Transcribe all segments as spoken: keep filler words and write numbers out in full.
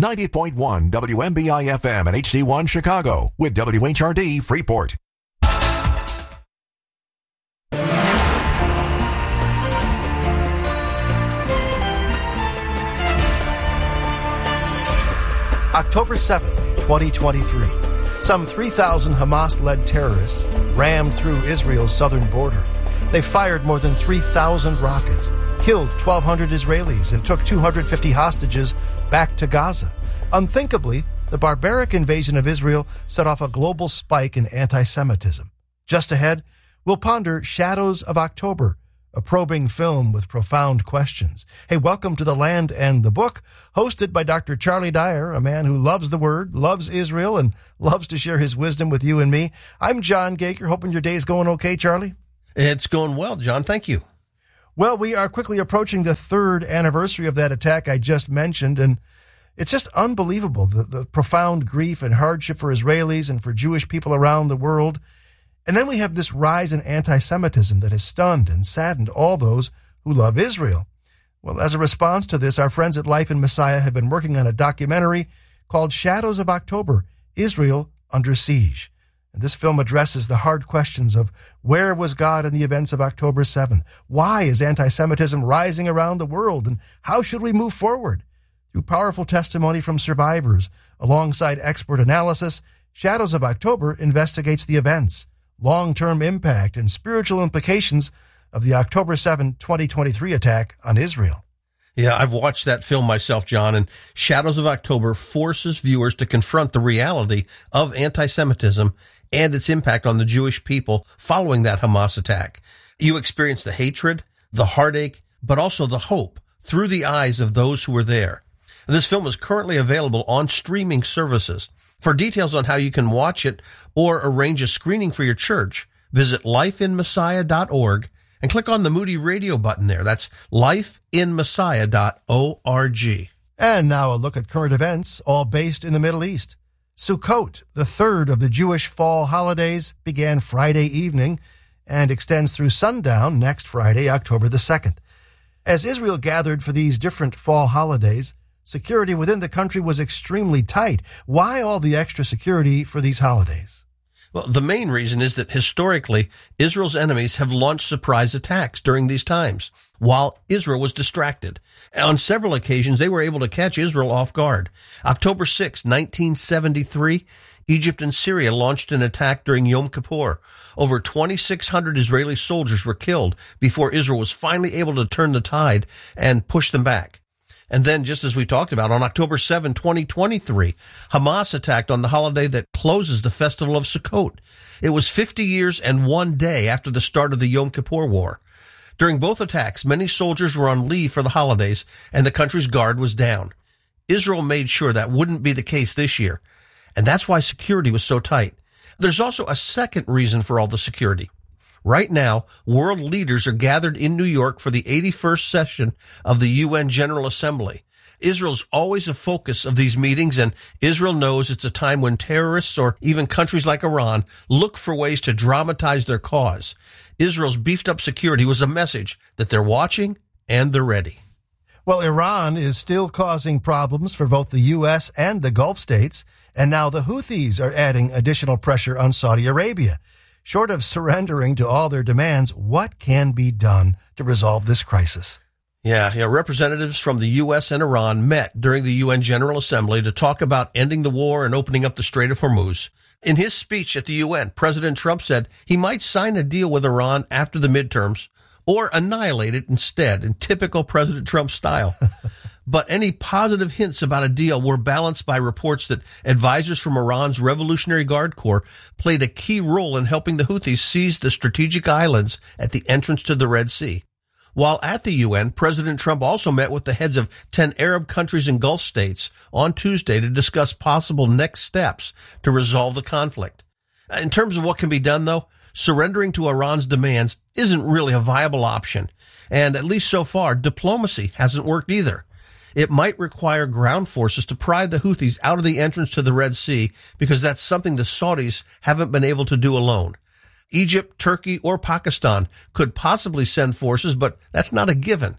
ninety point one W M B I F M and H D one Chicago with W H R D Freeport. October seventh, twenty twenty-three. Some three thousand Hamas-led terrorists rammed through Israel's southern border. They fired more than three thousand rockets, killed twelve hundred Israelis, and took two hundred fifty hostages back to Gaza. Unthinkably, the barbaric invasion of Israel set off a global spike in anti-Semitism. Just ahead, we'll ponder Shadows of October, a probing film with profound questions. Hey, welcome to The Land and the Book, hosted by Doctor Charlie Dyer, a man who loves the Word, loves Israel, and loves to share his wisdom with you and me. I'm John Gaker, hoping your day's going okay, Charlie? It's going well, John. Thank you. Well, we are quickly approaching the third anniversary of that attack I just mentioned, and it's just unbelievable, the, the profound grief and hardship for Israelis and for Jewish people around the world. And then we have this rise in anti-Semitism that has stunned and saddened all those who love Israel. Well, as a response to this, our friends at Life in Messiah have been working on a documentary called Shadows of October, Israel Under Siege. And this film addresses the hard questions of where was God in the events of October seventh? Why is anti-Semitism rising around the world? And how should we move forward? Through powerful testimony from survivors, alongside expert analysis, Shadows of October investigates the events, long-term impact, and spiritual implications of the October seventh, twenty twenty-three attack on Israel. Yeah, I've watched that film myself, John, and Shadows of October forces viewers to confront the reality of anti-Semitism and its impact on the Jewish people following that Hamas attack. You experience the hatred, the heartache, but also the hope through the eyes of those who were there. This film is currently available on streaming services. For details on how you can watch it or arrange a screening for your church, visit life in messiah dot org and click on the Moody Radio button there. That's life in messiah dot org. And now a look at current events, all based in the Middle East. Sukkot, the third of the Jewish fall holidays, began Friday evening and extends through sundown next Friday, October the second. As Israel gathered for these different fall holidays, security within the country was extremely tight. Why all the extra security for these holidays? Well, the main reason is that historically, Israel's enemies have launched surprise attacks during these times, while Israel was distracted. On several occasions, they were able to catch Israel off guard. October sixth, nineteen seventy-three, Egypt and Syria launched an attack during Yom Kippur. Over twenty-six hundred Israeli soldiers were killed before Israel was finally able to turn the tide and push them back. And then, just as we talked about, on October seventh, twenty twenty-three, Hamas attacked on the holiday that closes the festival of Sukkot. It was fifty years and one day after the start of the Yom Kippur War. During both attacks, many soldiers were on leave for the holidays, and the country's guard was down. Israel made sure that wouldn't be the case this year, and that's why security was so tight. There's also a second reason for all the security. Right now, world leaders are gathered in New York for the eighty-first session of the U N General Assembly. Israel's always a focus of these meetings, and Israel knows it's a time when terrorists or even countries like Iran look for ways to dramatize their cause. Israel's beefed up security was a message that they're watching and they're ready. Well, Iran is still causing problems for both the U S and the Gulf states, and now the Houthis are adding additional pressure on Saudi Arabia. Short of surrendering to all their demands, what can be done to resolve this crisis? Yeah, yeah. Representatives from the U S and Iran met during the U N General Assembly to talk about ending the war and opening up the Strait of Hormuz. In his speech at the U N, President Trump said he might sign a deal with Iran after the midterms or annihilate it instead in typical President Trump style. But any positive hints about a deal were balanced by reports that advisors from Iran's Revolutionary Guard Corps played a key role in helping the Houthis seize the strategic islands at the entrance to the Red Sea. While at the U N, President Trump also met with the heads of ten Arab countries and Gulf states on Tuesday to discuss possible next steps to resolve the conflict. In terms of what can be done, though, surrendering to Iran's demands isn't really a viable option. And at least so far, diplomacy hasn't worked either. It might require ground forces to pry the Houthis out of the entrance to the Red Sea because that's something the Saudis haven't been able to do alone. Egypt, Turkey, or Pakistan could possibly send forces, but that's not a given.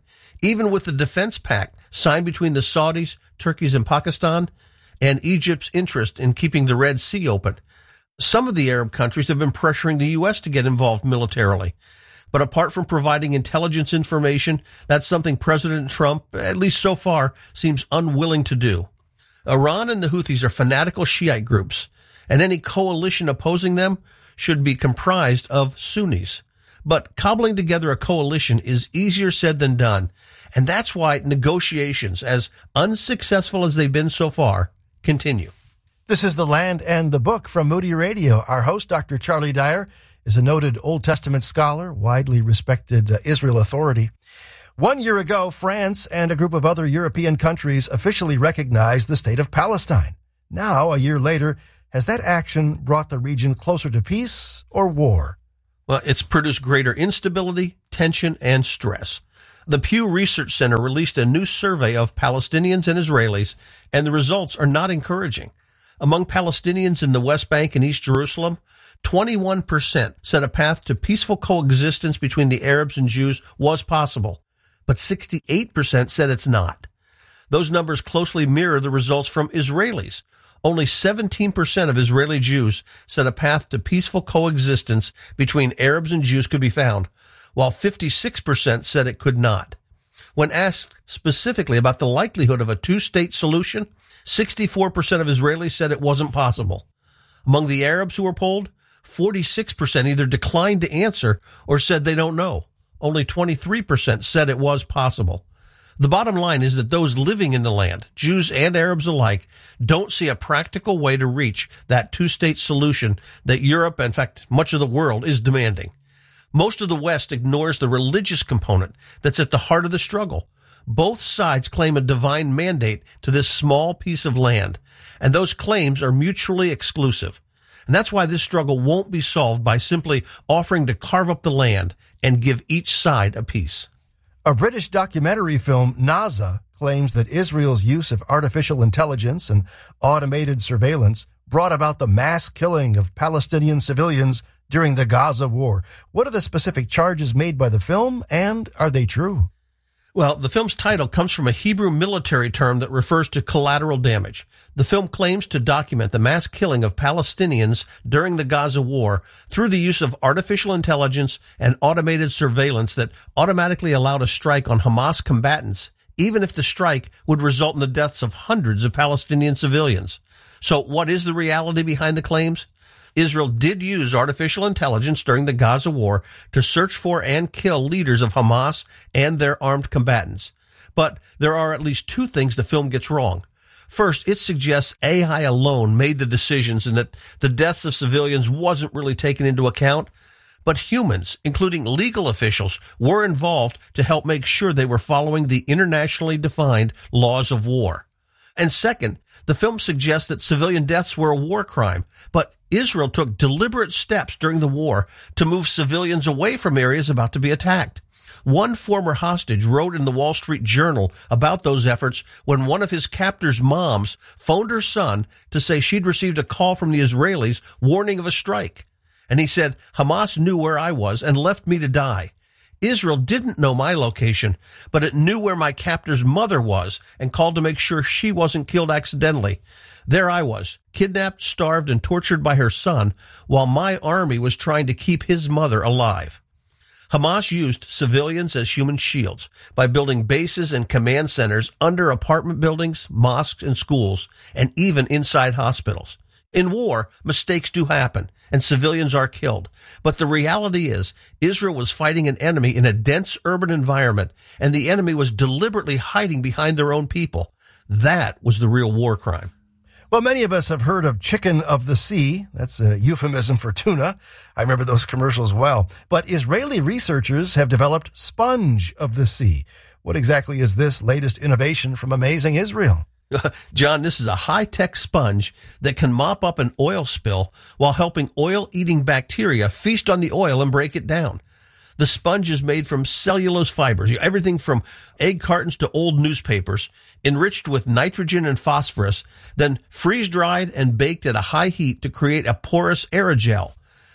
even with the defense pact signed between the Saudis, Turkeys, and Pakistan, and Egypt's interest in keeping the Red Sea open. Some of the Arab countries have been pressuring the U S to get involved militarily. But apart from providing intelligence information, that's something President Trump, at least so far, seems unwilling to do. Iran and the Houthis are fanatical Shiite groups, and any coalition opposing them should be comprised of Sunnis. But cobbling together a coalition is easier said than done, and that's why negotiations, as unsuccessful as they've been so far, continue. This is The Land and the Book from Moody Radio. Our host, Doctor Charlie Dyer, is a noted Old Testament scholar, widely respected uh, Israel authority. One year ago, France and a group of other European countries officially recognized the state of Palestine. Now, a year later, has that action brought the region closer to peace or war? Well, it's produced greater instability, tension, and stress. The Pew Research Center released a new survey of Palestinians and Israelis, and the results are not encouraging. Among Palestinians in the West Bank and East Jerusalem, twenty-one percent said a path to peaceful coexistence between the Arabs and Jews was possible, but sixty-eight percent said it's not. Those numbers closely mirror the results from Israelis. Only seventeen percent of Israeli Jews said a path to peaceful coexistence between Arabs and Jews could be found, while fifty-six percent said it could not. When asked specifically about the likelihood of a two-state solution, sixty-four percent of Israelis said it wasn't possible. Among the Arabs who were polled, forty-six percent either declined to answer or said they don't know. Only twenty-three percent said it was possible. The bottom line is that those living in the land, Jews and Arabs alike, don't see a practical way to reach that two-state solution that Europe, in fact, much of the world, is demanding. Most of the West ignores the religious component that's at the heart of the struggle. Both sides claim a divine mandate to this small piece of land, and those claims are mutually exclusive. And that's why this struggle won't be solved by simply offering to carve up the land and give each side a piece. A British documentary film, NASA, claims that Israel's use of artificial intelligence and automated surveillance brought about the mass killing of Palestinian civilians during the Gaza war. What are the specific charges made by the film, and are they true? Well, the film's title comes from a Hebrew military term that refers to collateral damage. The film claims to document the mass killing of Palestinians during the Gaza war through the use of artificial intelligence and automated surveillance that automatically allowed a strike on Hamas combatants, even if the strike would result in the deaths of hundreds of Palestinian civilians. So what is the reality behind the claims? Israel did use artificial intelligence during the Gaza war to search for and kill leaders of Hamas and their armed combatants. But there are at least two things the film gets wrong. First, it suggests A I alone made the decisions and that the deaths of civilians wasn't really taken into account. But humans, including legal officials, were involved to help make sure they were following the internationally defined laws of war. And second, the film suggests that civilian deaths were a war crime, but Israel took deliberate steps during the war to move civilians away from areas about to be attacked. One former hostage wrote in the Wall Street Journal about those efforts when one of his captor's moms phoned her son to say she'd received a call from the Israelis warning of a strike. And he said, Hamas knew where I was and left me to die. Israel didn't know my location, but it knew where my captor's mother was and called to make sure she wasn't killed accidentally. There I was, kidnapped, starved, and tortured by her son, while my army was trying to keep his mother alive. Hamas used civilians as human shields by building bases and command centers under apartment buildings, mosques, and schools, and even inside hospitals. In war, mistakes do happen, and civilians are killed. But the reality is, Israel was fighting an enemy in a dense urban environment, and the enemy was deliberately hiding behind their own people. That was the real war crime. Well, many of us have heard of chicken of the sea. That's a euphemism for tuna. I remember those commercials well. But Israeli researchers have developed sponge of the sea. What exactly is this latest innovation from amazing Israel? John, this is a high-tech sponge that can mop up an oil spill while helping oil-eating bacteria feast on the oil and break it down. The sponge is made from cellulose fibers, everything from egg cartons to old newspapers, enriched with nitrogen and phosphorus, then freeze-dried and baked at a high heat to create a porous aerogel.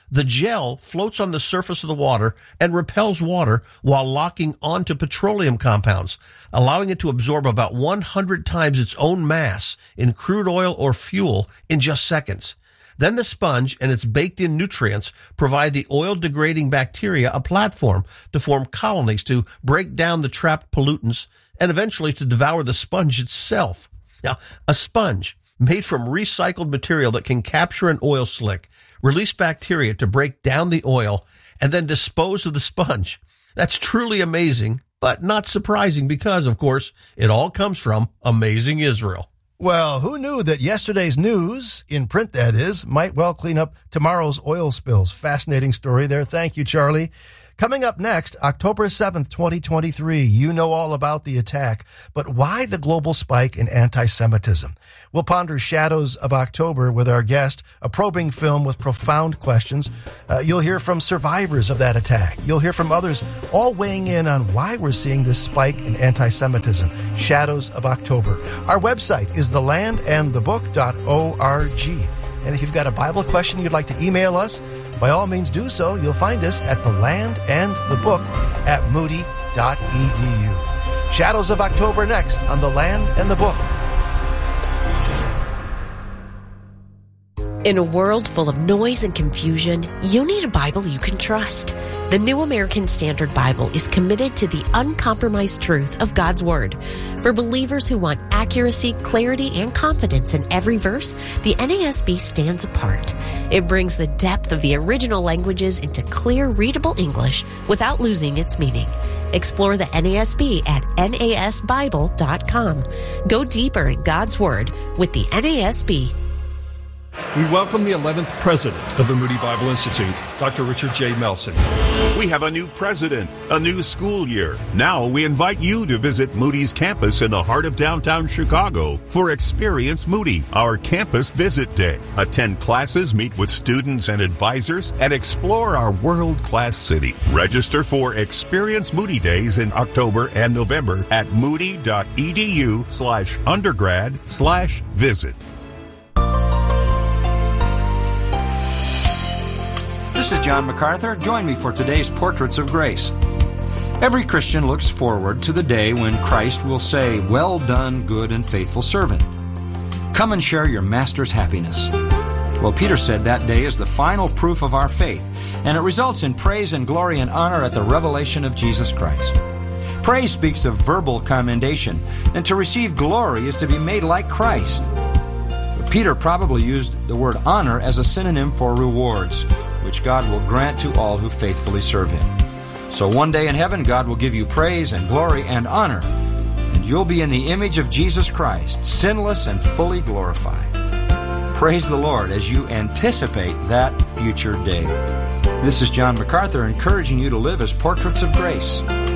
The gel floats on the surface of the water and repels water while locking onto petroleum compounds, allowing it to absorb about one hundred times its own mass in crude oil or fuel in just seconds. Then the sponge and its baked-in nutrients provide the oil-degrading bacteria a platform to form colonies to break down the trapped pollutants and eventually to devour the sponge itself. Now, a sponge made from recycled material that can capture an oil slick, release bacteria to break down the oil, and then dispose of the sponge. That's truly amazing, but not surprising because, of course, it all comes from Amazing Israel. Well, who knew that yesterday's news, in print that is, might well clean up tomorrow's oil spills? Fascinating story there. Thank you, Charlie. Coming up next, October seventh, twenty twenty-three. You know all about the attack, but why the global spike in anti-Semitism? We'll ponder Shadows of October with our guest, a probing film with profound questions. Uh, you'll hear from survivors of that attack. You'll hear from others, all weighing in on why we're seeing this spike in anti-Semitism. Shadows of October. Our website is the land and the book dot org. And if you've got a Bible question you'd like to email us, by all means do so. You'll find us at the land and the book at moody dot e d u. Shadows of October next on The Land and the Book. In a world full of noise and confusion, you need a Bible you can trust. The New American Standard Bible is committed to the uncompromised truth of God's Word. For believers who want accuracy, clarity, and confidence in every verse, the N A S B stands apart. It brings the depth of the original languages into clear, readable English without losing its meaning. Explore the N A S B at N A S Bible dot com. Go deeper in God's Word with the N A S B. We welcome the eleventh president of the Moody Bible Institute, Doctor Richard J. Melson. We have a new president, a new school year. Now we invite you to visit Moody's campus in the heart of downtown Chicago for Experience Moody, our campus visit day. Attend classes, meet with students and advisors, and explore our world-class city. Register for Experience Moody Days in October and November at moody dot e d u slash undergrad slash visit. This is John MacArthur. Join me for today's Portraits of Grace. Every Christian looks forward to the day when Christ will say, "Well done, good and faithful servant. Come and share your master's happiness." Well, Peter said that day is the final proof of our faith, and it results in praise and glory and honor at the revelation of Jesus Christ. Praise speaks of verbal commendation, and to receive glory is to be made like Christ. But Peter probably used the word honor as a synonym for rewards, which God will grant to all who faithfully serve Him. So one day in heaven, God will give you praise and glory and honor, and you'll be in the image of Jesus Christ, sinless and fully glorified. Praise the Lord as you anticipate that future day. This is John MacArthur encouraging you to live as portraits of grace.